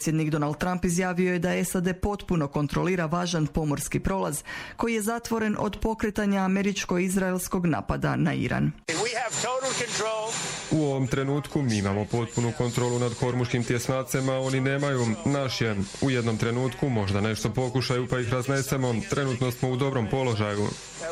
Predsjednik Donald Trump izjavio je da SAD potpuno kontrolira važan pomorski prolaz koji je zatvoren od pokretanja američko-izraelskog napada na Iran. U ovom trenutku mi imamo potpunu kontrolu nad hormuškim tjesnacima, oni nemaju, naš je. U jednom trenutku možda nešto pokušaju pa ih raznesemo, trenutno smo u dobrom položaju.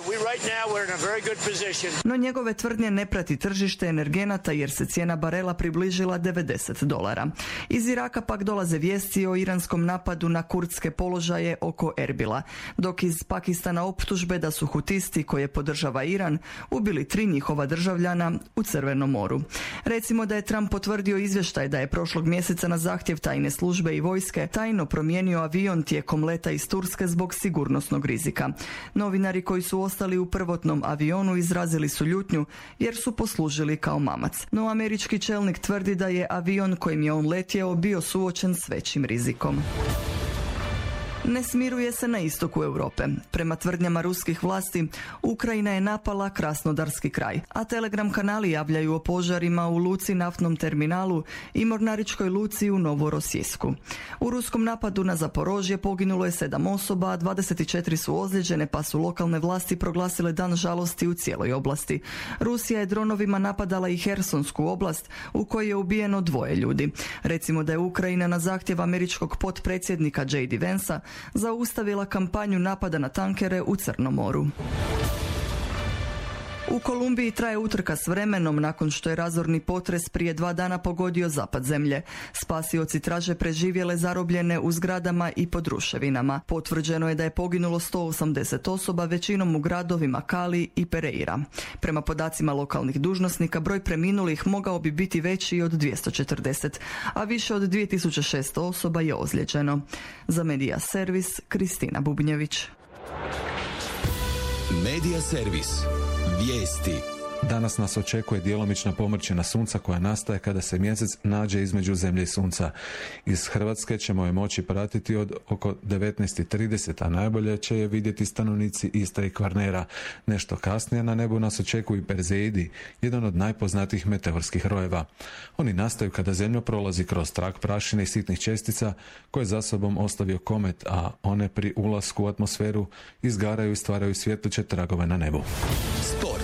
No njegove tvrdnje ne prati tržište energenata jer se cijena barela približila $90. Iz Iraka pak dolaze vijesti o iranskom napadu na kurdske položaje oko Erbila, dok iz Pakistana optužbe da su hutisti koje podržava Iran ubili 3 njihova državljana u Crvenom moru. Recimo da je Trump potvrdio izvještaj da je prošlog mjeseca na zahtjev tajne službe i vojske tajno promijenio avion tijekom leta iz Turske zbog sigurnosnog rizika. Novinari koji su ostali u prvotnom avionu izrazili su ljutnju jer su poslužili kao mamac. No američki čelnik tvrdi da je avion kojim je on letjeo bio suočen s većim rizikom. Ne smiruje se na istoku Europe. Prema tvrdnjama ruskih vlasti, Ukrajina je napala Krasnodarski kraj, a Telegram kanali javljaju o požarima u luci naftnom terminalu i mornaričkoj luci u Novorosijsku. U ruskom napadu na Zaporožje poginulo je 7 osoba, a 24 su ozlijeđene, pa su lokalne vlasti proglasile dan žalosti u cijeloj oblasti. Rusija je dronovima napadala i Hersonsku oblast, u kojoj je ubijeno 2 ljudi. Recimo da je Ukrajina na zahtjev američkog potpredsjednika J.D. Vansa zaustavila kampanju napada na tankere u Crnom moru. U Kolumbiji traje utrka s vremenom nakon što je razorni potres prije 2 dana pogodio zapad zemlje. Spasioci traže preživjele zarobljene u zgradama i pod ruševinama. Potvrđeno je da je poginulo 180 osoba, većinom u gradovima Cali i Pereira. Prema podacima lokalnih dužnosnika, broj preminulih mogao bi biti veći od 240, a više od 2600 osoba je ozlijeđeno. Za Medija Servis, Kristina Bubnjević. Medija Servis. Vijesti. Danas nas očekuje djelomična pomrčina sunca koja nastaje kada se mjesec nađe između zemlje i sunca. Iz Hrvatske ćemo je moći pratiti od oko 19:30, a najbolje će je vidjeti stanovnici Istre i Kvarnera. Nešto kasnije na nebu nas očekuju Perzeidi, jedan od najpoznatijih meteorskih rojeva. Oni nastaju kada zemlja prolazi kroz trak prašine i sitnih čestica koje za sobom ostavio komet, a one pri ulasku u atmosferu izgaraju i stvaraju svjetleće tragove na nebu. Sport.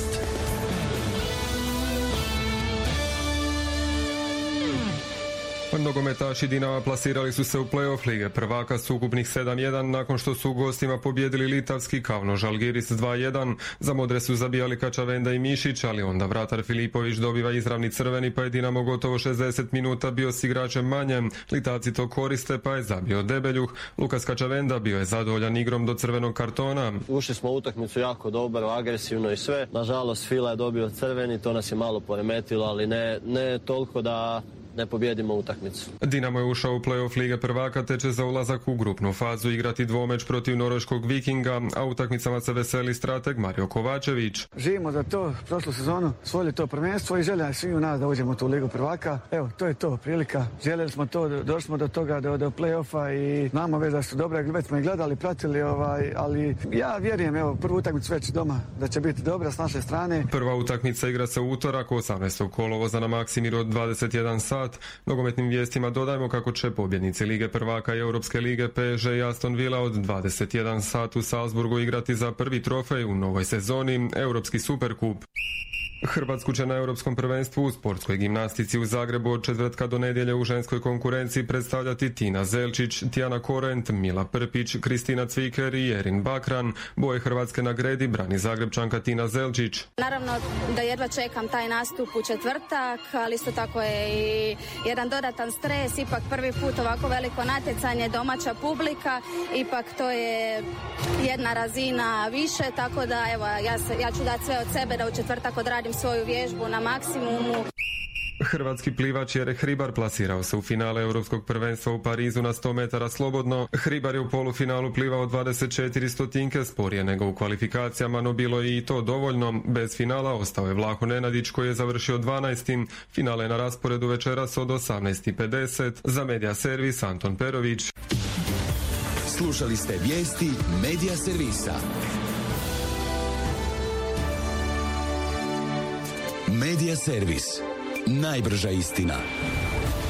Nogometaši Dinama plasirali su se u play-off lige prvaka s ukupnih 7-1 nakon što su u gostima pobijedili litavski Kauno Žalgiris 2-1. Za modre su zabijali Kačavenda i Mišić, ali onda vratar Filipović dobiva izravni crveni, pa je Dinamo gotovo 60 minuta bio s igračem manje. Litavci to koriste, pa je zabio Debeljuh. Lukas Kačavenda bio je zadovoljan igrom do crvenog kartona. Ušli smo u utakmicu jako dobro, agresivno i sve. Nažalost, Fila je dobio crveni, to nas je malo poremetilo, ali ne toliko da ne pobjedimo utakmicu. Dinamo je ušao u play-off lige prvaka te će za ulazak u grupnu fazu igrati dvomeč protiv norveškog Vikinga, a utakmicama se veseli strateg Mario Kovačević. Živimo za to, prošlu sezonu osvojili to prvenstvo i želja svi u nas da uđemo u tu ligu prvaka. Evo, to je to prilika. Željeli smo to, došli smo do toga, do play-offa i znamo već da su dobre, već smo ih gledali, pratili, ali ja vjerujem, evo, prvu utakmicu već doma da će biti dobra s naše strane. Prva utakmica igra se u utorak 18. kolovoza na Maksimiru od 21 sat. Nogometnim vijestima dodajmo kako će pobjednici Lige prvaka i Europske lige PSG i Aston Villa od 21 sat u Salzburgu igrati za prvi trofej u novoj sezoni, Europski superkup. Hrvatsku će na Europskom prvenstvu u sportskoj gimnastici u Zagrebu od četvrtka do nedjelje u ženskoj konkurenciji predstavljati Tina Zelčić, Tijana Korent, Mila Prpić, Kristina Cviker i Erin Bakran. Boje Hrvatske na gredi brani Zagrebčanka Tina Zelčić. Naravno da jedva čekam taj nastup u četvrtak, ali isto tako je i jedan dodatan stres, ipak prvi put ovako veliko natjecanje, domaća publika, ipak to je jedna razina više, tako da evo, ja ću dati sve od sebe da u četvrtak odradim svoju vježbu na maksimumu. Hrvatski plivač Jereh Hribar plasirao se u finale Europskog prvenstva u Parizu na 100 metara slobodno. Hribar je u polufinalu plivao 24 stotinke sporije nego u kvalifikacijama, no bilo je i to dovoljno. Bez finala ostao je Vlaho Nenadić koji je završio 12. Finale je na rasporedu večeras od 18:50. Za Medija Servis Anton Perović. Slušali ste vijesti Medija Servisa. Medija Servis. Najbrža istina.